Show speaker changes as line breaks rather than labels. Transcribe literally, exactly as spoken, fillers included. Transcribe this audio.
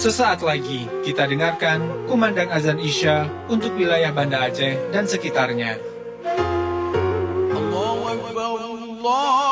Sesaat lagi kita dengarkan kumandang azan Isya untuk wilayah Banda Aceh dan sekitarnya.
Allahu Akbar, Allah